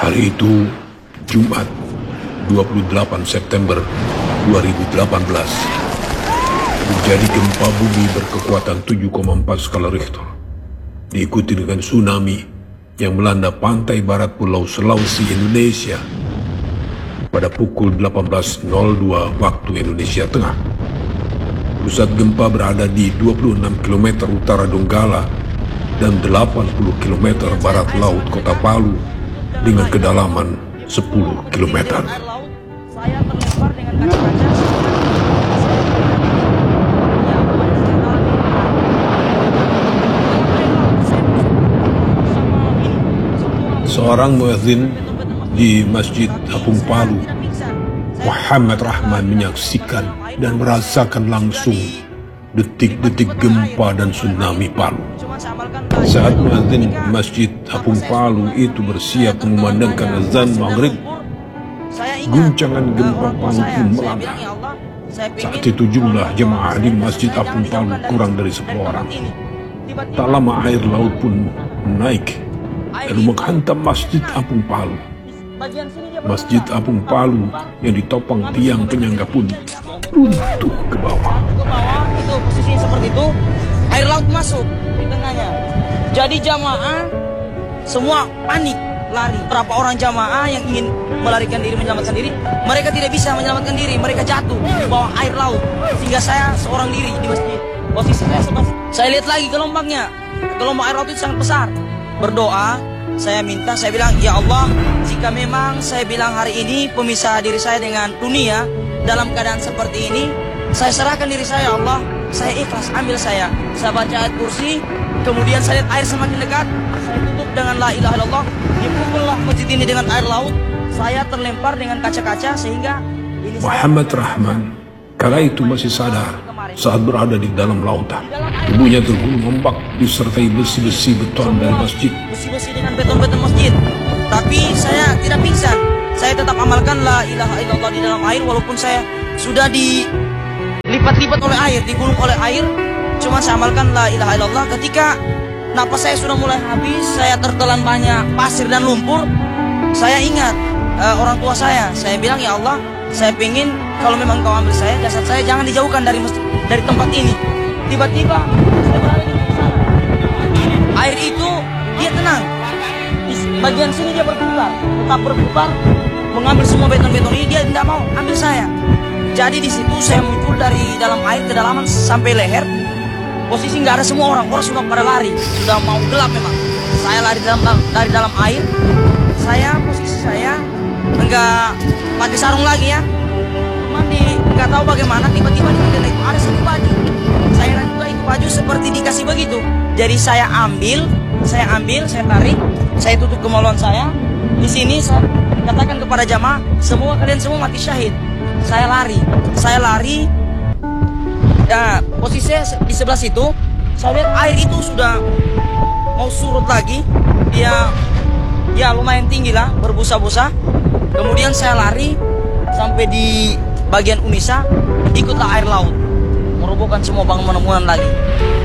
Hari itu, Jumat, 28 September 2018, terjadi gempa bumi berkekuatan 7,4 skala Richter, diikuti dengan tsunami yang melanda pantai barat Pulau Sulawesi, Indonesia pada pukul 18.02 waktu Indonesia Tengah. Pusat gempa berada di 26 km utara Donggala dan 80 km barat laut Kota Palu dengan kedalaman 10 km. Saya terlempar dengan kaca-kaca. Seorang muezzin di Masjid Apung Palu, Muhammad Rahman, menyaksikan dan merasakan langsung detik-detik gempa dan tsunami Palu. Saat muezzin Masjid Apung Palu itu bersiap mengumandangkan azan maghrib, guncangan gempa Palu pun melanda. Saat itu jumlah jemaah di Masjid Apung Palu kurang dari 10 orang. Tak lama air laut pun naik lalu menghantam Masjid Apung Palu. Masjid Apung Palu yang ditopang tiang penyangga pun runtuh ke bawah. Itu posisinya seperti itu, air laut masuk di tengahnya. Jadi jamaah semua panik, lari. Berapa orang jamaah yang ingin melarikan diri, menyelamatkan diri, mereka tidak bisa menyelamatkan diri, mereka jatuh di bawah air laut. Sehingga saya seorang diri di masjid. Posisi saya lihat lagi gelombangnya, gelombang air laut itu sangat besar. Berdoa, saya minta, saya bilang, ya Allah, jika memang saya bilang hari ini pemisah diri saya dengan dunia dalam keadaan seperti ini, saya serahkan diri saya, ya Allah, saya ikhlas, ambil saya baca ayat kursi, kemudian saya lihat air semakin dekat, saya tutup dengan la ilaha illallah, dipukullah masjid ini dengan air laut, saya terlempar dengan kaca-kaca sehingga ini. Muhammad Rahman kala itu masih sadar saat berada di dalam lautan. Tubuhnya tergulung ombak disertai besi-besi beton dari masjid. Besi-besi dengan beton-beton masjid. Tapi saya tidak pingsan. Saya tetap amalkan la ilaha illallah di dalam air walaupun saya sudah dilipat-lipat oleh air, digulung oleh air. Cuma saya amalkan la ilaha illallah. Ketika napas saya sudah mulai habis, saya tertelan banyak pasir dan lumpur. Saya ingat orang tua saya bilang, ya Allah, saya ingin kalau memang kau ambil saya, jasad saya jangan dijauhkan dari tempat ini. Tiba-tiba saya berada di sana. Air itu dia tenang. Di bagian sini dia berputar, tetap berputar, mengambil semua beton-beton ini, dia tidak mau ambil saya. Jadi di situ saya muncul dari dalam air kedalaman sampai leher. Posisi nggak ada semua orang sudah pada lari, sudah mau gelap memang. Saya lari dari dalam air. Posisi saya enggak pakai sarung lagi ya. Cuman nggak tahu bagaimana tiba-tiba di tenda itu ada satu baju. Saya juga itu baju seperti dikasih begitu. Jadi saya ambil, saya tarik, saya tutup kemaluan saya. Di sini saya katakan kepada jamaah, kalian semua mati syahid. Saya lari. Ya, posisi saya di sebelah situ. Saya lihat air itu sudah mau surut lagi. Ya lumayan tinggi lah, berbusa-busa. Kemudian saya lari sampai di bagian Unisa, ikutlah air laut, merobohkan semua bangunan-bangunan lagi.